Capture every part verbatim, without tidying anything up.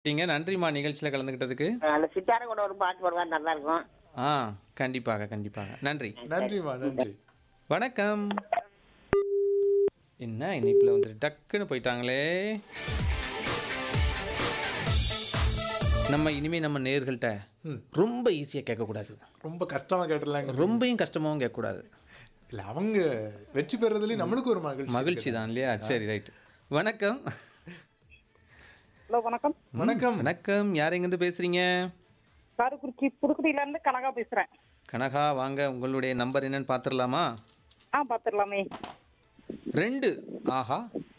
நீங்க நன்றிம்மா நிகழ்ச்சியில கலந்துக்கிட்டதுக்கு. அந்த சித்தார கூட ஒரு பாட்டு பாடுவா நல்லா இருக்கும். ஆ கண்டிப்பாக, கண்டிப்பாக. நன்றி. நன்றிம்மா, நன்றி. வணக்கம். என்ன இனிப்புல வந்துட்டு டக்குன்னு போயிட்டாங்களே. நம்ம இனிமே நம்ம நேயர்கள்ட்ட ம். ரொம்ப ஈஸியா கேட்கக்கூடாது. ரொம்ப கஷ்டமா கேட்டுடலாங்க. ரொம்பயும் கஷ்டமாவும் கேட்கக்கூடாது. இல்ல அவங்க வெற்றி பெறதுலயும் நம்மளுக்கு ஒரு மகிழ்ச்சி மகிழ்ச்சி தான் இல்லையா? சரி ரைட். வணக்கம். ஹலோ வணக்கம். வணக்கம். வணக்கம். யார் எங்கேருந்து பேசுறீங்க? காரைக்குறிச்சி புதுக்குடியில இருந்து கனகா பேசுறேன். கனகா வாங்க, உங்களுடைய நம்பர் என்னன்னு பார்த்துடலாமா? ஆ பாத்துடலாமே. ரெண்டு. ஆஹா,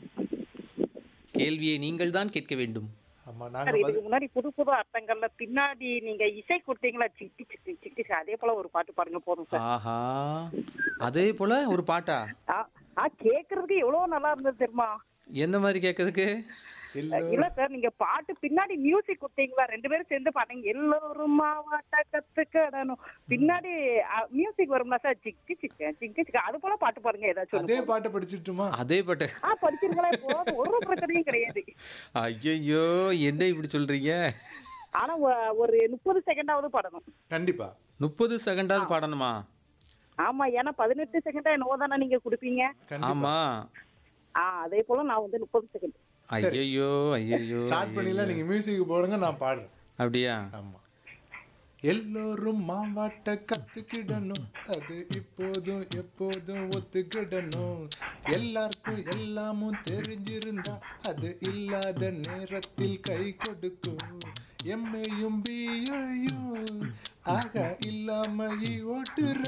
கேள்வியை நீங்கள் தான் கேட்க வேண்டும். ஆமா, சார் நாங்க இதுக்கு பதில் முன்னாடி புது புது அர்த்தங்கள்ல பின்னாடி நீங்க இசை கொடுத்தீங்களா, சிட்டி சிட்டி சிட்டி அதே போல ஒரு பாட்டு பாருங்க போதும் சார். ஆஹா, அதே போல ஒரு பாட்டா? ஆ ஆ, கேக்குறதுக்கு எவ்வளவு நல்லா இருந்தது தெரியுமா? எந்த மாதிரி கேட்கறதுக்கு? இல்ல இல்ல சார், நீங்க பாட்டு பின்னாடி மியூசிக் கொடுத்தீங்களா, ரெண்டு பேரும் சேர்ந்து பாடுங்க. எல்லோரும் மாவாட்ட கத்துக்கடணும் பின்னாடி மியூசிக் வரும்ல சார், சிக்கு சிக்கு சிக்கு சிக்கு அது போல பாட்டு பாருங்க ஏதாச்சும் அதே ஒண்ணு. பாட்டை படிச்சிட்டுமா? அதே பாட்டு. ஆ படிச்சிருங்களா, இப்போ ஒரு பிரச்சனையும் கிடையாது. ஐயோ, என்ன இப்படி சொல்றீங்க? ஆனா ஒ- ஒரு முப்பது செகண்டாவது பாடணும். கண்டிப்பா. முப்பது செகண்டாவது பாடணுமா? ஆமா, ஏன்னா பதினெட்டு செகண்டா என்னவோ தானே நீங்க கொடுப்பீங்க. கண்டிப்பா. ஆமா. ஆ அதே போல நான் வந்து முப்பது செகண்ட். ஐயோ ஐயோ. ஸ்டார்ட் பண்ணிடலாம். நீங்க மியூசிக் போடுங்க, நான் பாடுறேன். அப்படியா? ஆமா. எல்லோரும் மாவாட்ட கத்துக்கிடணும், அது இப்போதும் எப்போதும் ஒத்துக்கிடணும். எல்லாருக்கும் எல்லாமும் தெரிஞ்சிருந்தா அது இல்லாத நேரத்தில் கை கொடுக்கும். எம்மையும் பியையும் ஆக இல்லாம ஈ ஓட்டுற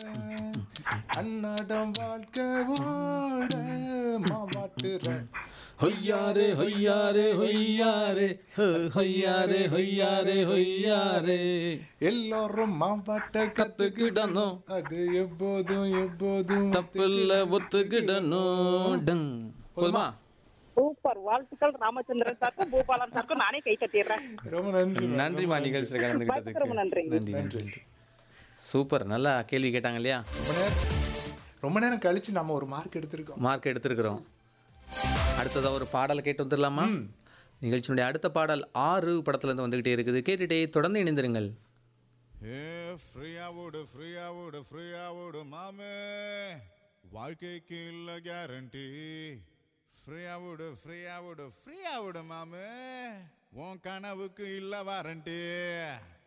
அன்னாடம் வாழ்க்கை ஓட மாவாட்டுற. ஹொய்யாரே ஹொய்யாரே ஹொய்யாரே ஹொ, ஹொய்யாரே ஹொய்யாரே ஹொய்யாரே. எல்லோரும் மாவாட்ட கத்துக்கிடணும், அது எப்போதும் எப்போதும் தப்பில்ல ஒத்துக்கிடணும். டங். போதுமா? சூப்பர், வாழ்த்துக்கள் ராமச்சந்திரன் சாருக்கும் பூபாலன் சாருக்கும் நானே கை தட்டிடுறேன். ரொம்ப நன்றி. நன்றிமா நிகழ்ச்சியில் கலந்துக்கிட்டதுக்கு. ரொம்ப நன்றி. நன்றி நன்றி நன்றி. சூப்பர், நல்லா கேள்வி கேட்டாங்க இல்லையா? ரொம்ப நேரம் ரொம்ப நேரம் கழிச்சு நம்ம ஒரு மார்க் எடுத்திருக்கோம். மார்க் எடுத்திருக்கிறோம். அடுத்ததா ஒரு பாடலை கேட்டு வந்துடலாமா? நிகழ்ச்சியினுடைய அடுத்த பாடல் ஆறு படத்துல இருந்து வந்துகிட்டே இருக்குது. கேட்டுட்டே தொடர்ந்து இணைந்திருங்கள். ஏ ஃப்ரீயா ஓடு ஃப்ரீயா ஓடு ஃப்ரீயா ஓடு மாமே, வாழ்க்கைக்கு இல்ல கேரண்டி. ஃப்ரீயா ஓடு ஃப்ரீயா ஓடு ஃப்ரீயா ஓடு மாமே, உன் கனவுக்கு இல்ல வாரண்டி.